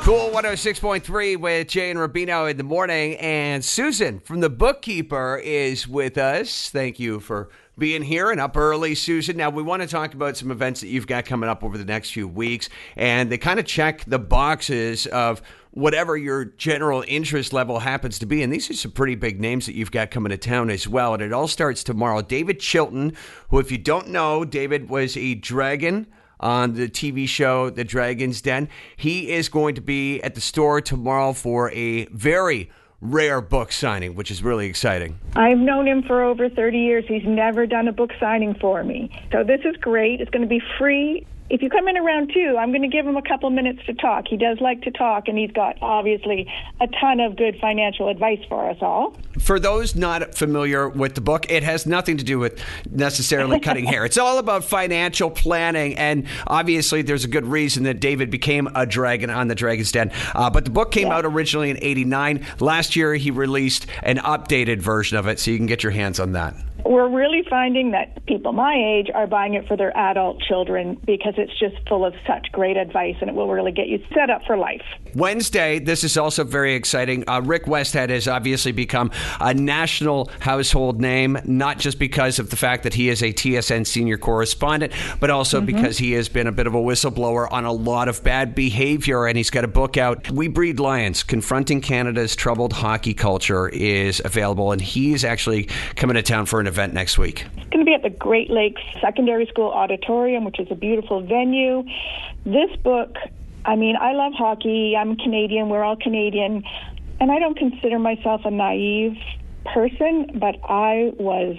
Cool 106.3 with Jay and Rubino in the morning. And Susan from The Bookkeeper is with us. Thank you for being here and up early, Susan. Now, we want to talk about some events that you've got coming up over the next few weeks. And they kind of check the boxes of whatever your general interest level happens to be. And these are some pretty big names that you've got coming to town as well. And it all starts tomorrow. David Chilton, who, if you don't know, David was a dragon on the TV show The Dragon's Den. He is going to be at the store tomorrow for a very rare book signing, which is really exciting. I've known him for over 30 years. He's never done a book signing for me. So this is great. It's going to be free. If you come in around 2, I'm going to give him a couple minutes to talk. He does like to talk, and he's got, obviously, a ton of good financial advice for us all. For those not familiar with the book, it has nothing to do with necessarily cutting hair. It's all about financial planning, and obviously there's a good reason that David became a dragon on The Dragon's Den. But the book came out originally in '89. Last year, he released an updated version of it, so you can get your hands on that. We're really finding that people my age are buying it for their adult children because it's just full of such great advice, and it will really get you set up for life. Wednesday, this is also very exciting. Rick Westhead has obviously become a national household name, not just because of the fact that he is a TSN senior correspondent, but also because he has been a bit of a whistleblower on a lot of bad behavior, and he's got a book out. We Breed Lions, Confronting Canada's Troubled Hockey Culture is available, and he's actually coming to town for an event next week. It's going to be at the Great Lakes Secondary School Auditorium, which is a beautiful venue. This book, I mean, I love hockey. I'm Canadian. We're all Canadian. And I don't consider myself a naive person, but I was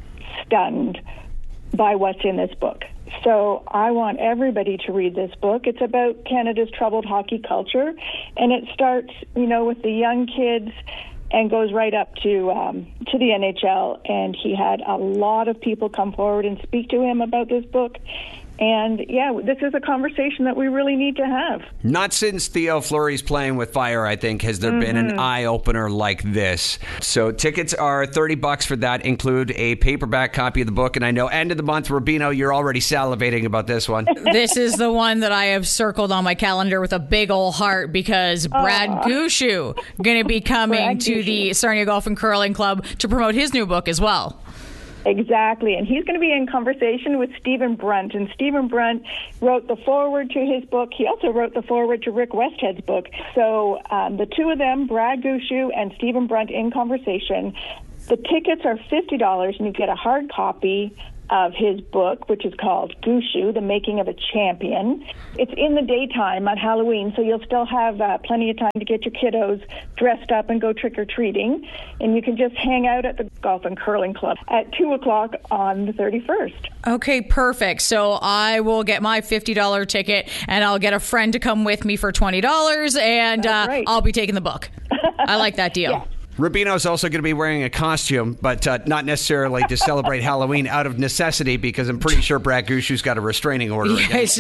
stunned by what's in this book. So I want everybody to read this book. It's about Canada's troubled hockey culture, and it starts, with the young kids and goes right up to the NHL. And he had a lot of people come forward and speak to him about this book. And, yeah, this is a conversation that we really need to have. Not since Theo Fleury's Playing with Fire, I think, has there been an eye-opener like this. So tickets are $30 for that, include a paperback copy of the book. And I know end of the month, Rubino, you're already salivating about this one. This is the one that I have circled on my calendar with a big old heart because Brad Gushue going to be coming to the Sarnia Golf and Curling Club to promote his new book as well. Exactly, and he's going to be in conversation with Stephen Brunt, and Stephen Brunt wrote the foreword to his book. He also wrote the foreword to Rick Westhead's book. So the two of them, Brad Gushue and Stephen Brunt, in conversation. The tickets are $50, and you get a hard copy of his book, which is called Gushue, The Making of a Champion. It's in the daytime on Halloween, so you'll still have plenty of time to get your kiddos dressed up and go trick-or-treating. And you can just hang out at the Golf and Curling Club at 2 o'clock on the 31st. Okay, perfect. So I will get my $50 ticket, and I'll get a friend to come with me for $20, and I'll be taking the book. I like that deal. Yeah. Rubino's also going to be wearing a costume, but not necessarily to celebrate Halloween, out of necessity, because I'm pretty sure Brad Gushue's got a restraining order. Yes,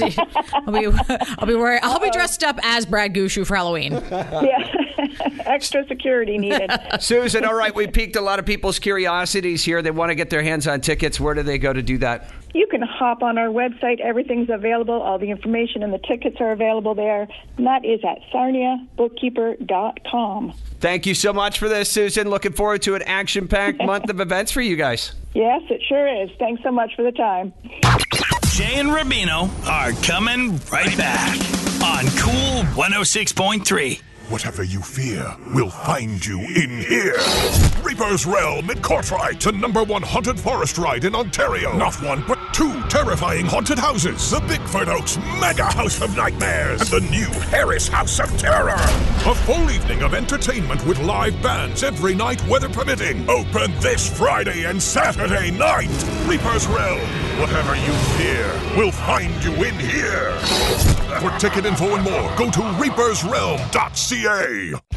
I'll be dressed up as Brad Gushue for Halloween. Yeah, extra security needed. Susan, all right, we piqued a lot of people's curiosities here. They want to get their hands on tickets. Where do they go to do that? You can hop on our website. Everything's available. All the information and the tickets are available there. And that is at sarniabookkeeper.com. Thank you so much for this, Susan. Looking forward to an action-packed month of events for you guys. Yes, it sure is. Thanks so much for the time. Jay and Rubino are coming right back on Cool 106.3. Whatever you fear will find you in here. Reaper's Realm in Courtrai, the #1 haunted forest ride in Ontario. Not one, but 2 terrifying haunted houses. The Bigford Oaks Mega House of Nightmares and the new Harris House of Terror. A full evening of entertainment with live bands every night, weather permitting. Open this Friday and Saturday night. Reaper's Realm. Whatever you fear will find you in here. For ticket info and more, go to reapersrealm.ca.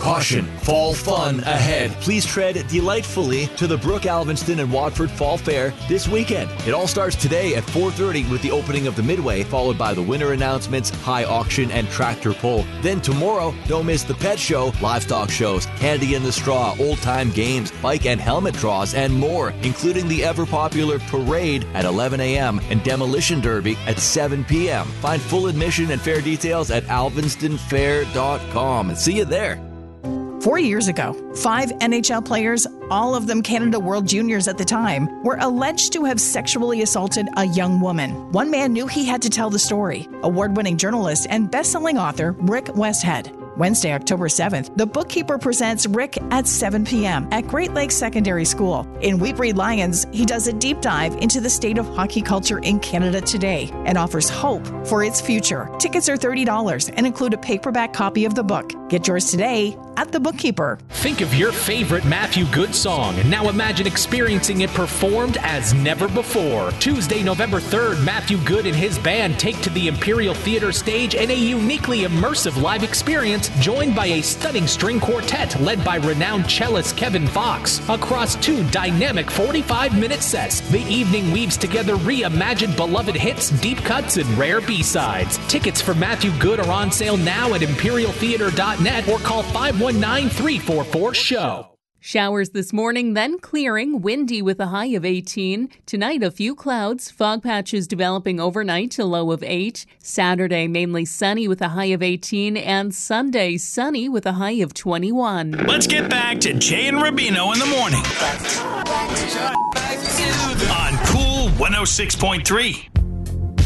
Caution, fall fun ahead. Please tread delightfully to the Brook Alvinston and Watford Fall Fair this weekend. It all starts today at 4:30 with the opening of the Midway, followed by the winter announcements, high auction, and tractor pull. Then tomorrow, don't miss the pet show, livestock shows, candy in the straw, old-time games, bike and helmet draws, and more, including the ever-popular parade at 11 a.m. and demolition derby at 7 p.m. Find full admission and fair details at alvinstonfair.com. And see you there. 4 years ago, 5 NHL players, all of them Canada World Juniors at the time, were alleged to have sexually assaulted a young woman. One man knew he had to tell the story. Award-winning journalist and best-selling author Rick Westhead. Wednesday, October 7th, The Bookkeeper presents Rick at 7 p.m. at Great Lakes Secondary School. In We Breed Lions, he does a deep dive into the state of hockey culture in Canada today and offers hope for its future. Tickets are $30 and include a paperback copy of the book. Get yours today at The Bookkeeper. Think of your favorite Matthew Good song and now imagine experiencing it performed as never before. Tuesday, November 3rd, Matthew Good and his band take to the Imperial Theater stage in a uniquely immersive live experience, joined by a stunning string quartet led by renowned cellist Kevin Fox. Across 2 dynamic 45-minute sets, the evening weaves together reimagined beloved hits, deep cuts, and rare B-sides. Tickets for Matthew Good are on sale now at imperialtheater.net or call 519-344-SHOW. Showers this morning, then clearing, windy with a high of 18. Tonight, a few clouds, fog patches developing overnight to low of 8. Saturday, mainly sunny with a high of 18. And Sunday, sunny with a high of 21. Let's get back to Jay and Rubino in the morning on Cool 106.3.